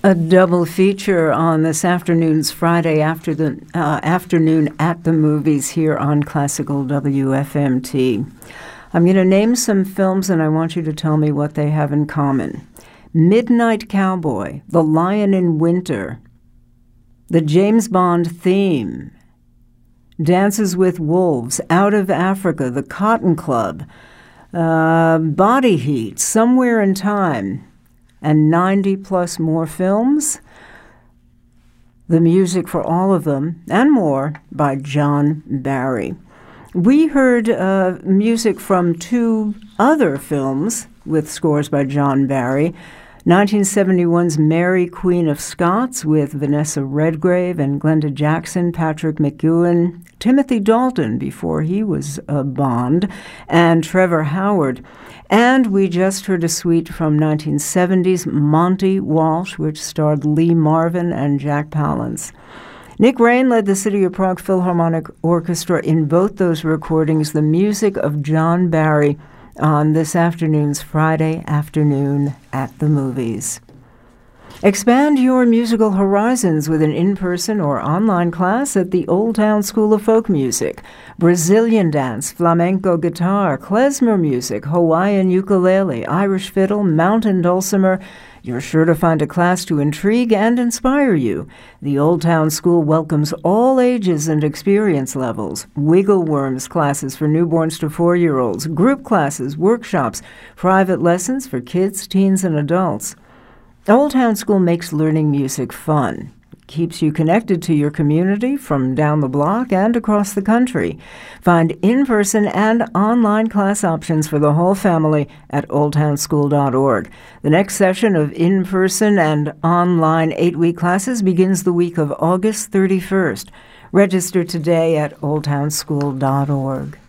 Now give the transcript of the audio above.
A double feature on this afternoon's Friday afternoon at the movies here on Classical WFMT. I'm going to name some films and I want you to tell me what they have in common. Midnight Cowboy, The Lion in Winter, the James Bond theme, Dances with Wolves, Out of Africa, The Cotton Club, Body Heat, Somewhere in Time, and 90 plus more films. The music for all of them and more by John Barry. We heard music from two other films with scores by John Barry. 1971's Mary, Queen of Scots with Vanessa Redgrave and Glenda Jackson, Patrick McGoohan, Timothy Dalton before he was Bond, and Trevor Howard. And we just heard a suite from 1970's Monty Walsh, which starred Lee Marvin and Jack Palance. Nick Raine led the City of Prague Philharmonic Orchestra in both those recordings, the music of John Barry, on this afternoon's Friday afternoon at the movies. Expand your musical horizons with an in-person or online class at the Old Town School of Folk Music. Brazilian dance, flamenco guitar, klezmer music, Hawaiian ukulele, Irish fiddle, mountain dulcimer. You're sure to find a class to intrigue and inspire you. The Old Town School welcomes all ages and experience levels. Wiggle Worms classes for newborns to 4-year-olds, group classes, workshops, private lessons for kids, teens, and adults. Old Town School makes learning music fun. Keeps you connected to your community from down the block and across the country. Find in-person and online class options for the whole family at oldtownschool.org. The next session of in-person and online 8-week classes begins the week of August 31st. Register today at oldtownschool.org.